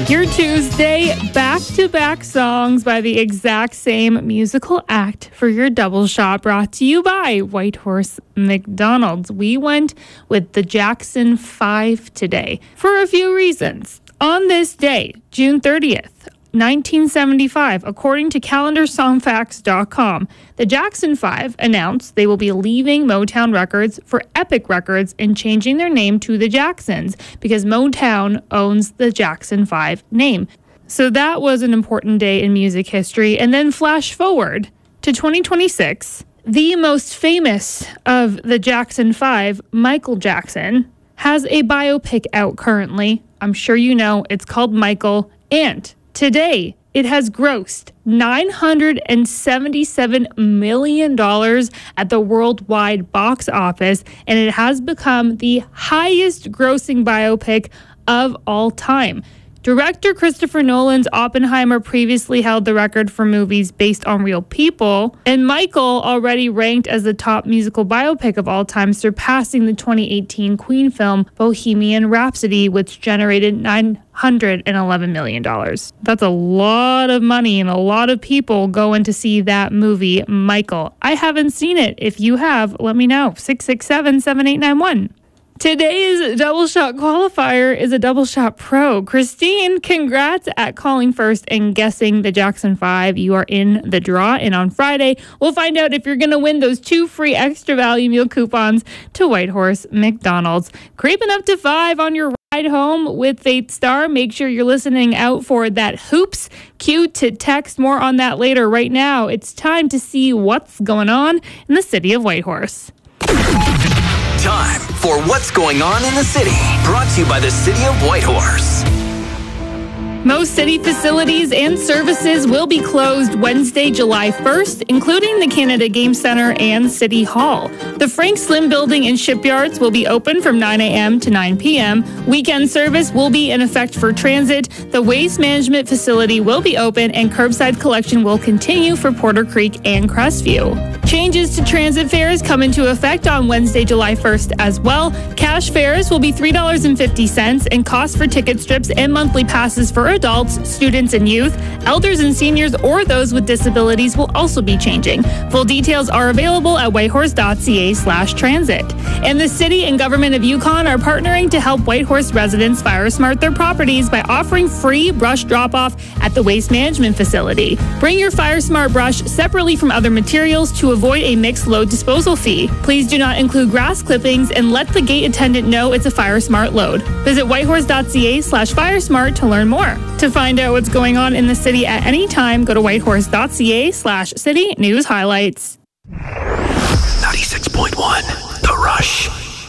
Your Tuesday back-to-back songs by the exact same musical act for your double shot, brought to you by Whitehorse McDonald's. We went with the Jackson 5 today for a few reasons. On this day, June 30th, 1975, according to calendarsongfacts.com, the Jackson 5 announced they will be leaving Motown Records for Epic Records and changing their name to the Jacksons because Motown owns the Jackson 5 name. So that was an important day in music history. And then flash forward to 2026, the most famous of the Jackson 5, Michael Jackson, has a biopic out currently. I'm sure you know, it's called Michael, and today, it has grossed $977 million at the worldwide box office, and it has become the highest grossing biopic of all time. Director Christopher Nolan's Oppenheimer previously held the record for movies based on real people, and Michael already ranked as the top musical biopic of all time, surpassing the 2018 Queen film Bohemian Rhapsody, which generated $911 million. That's a lot of money, and a lot of people going to see that movie, Michael. I haven't seen it. If you have, let me know. 667-7891. Today's double shot qualifier is a double shot pro. Christine, congrats at calling first and guessing the Jackson 5. You are in the draw, and on Friday, we'll find out if you're going to win those 2 free extra value meal coupons to Whitehorse McDonald's. Creeping up to 5 on your ride home with Faith Star. Make sure you're listening out for that hoops cue to text. More on that later. Right now, it's time to see what's going on in the city of Whitehorse. Time for What's Going On in the City, brought to you by the City of Whitehorse. Most city facilities and services will be closed Wednesday, July 1st, including the Canada Game Center and City Hall. The Frank Slim Building and Shipyards will be open from 9 a.m. to 9 p.m. Weekend service will be in effect for transit. The Waste Management Facility will be open, and curbside collection will continue for Porter Creek and Crestview. Changes to transit fares come into effect on Wednesday, July 1st as well. Cash fares will be $3.50, and costs for ticket strips and monthly passes for adults, students, and youth, elders and seniors, or those with disabilities will also be changing. Full details are available at whitehorse.ca/transit. And the city and government of Yukon are partnering to help Whitehorse residents fire smart their properties by offering free brush drop-off at the Waste Management Facility. Bring your Fire Smart brush separately from other materials to avoid a mixed load disposal fee. Please do not include grass clippings, and let the gate attendant know it's a Fire Smart load. Visit whitehorse.ca/firesmart to learn more. To find out what's going on in the city at any time, go to whitehorse.ca/city news highlights.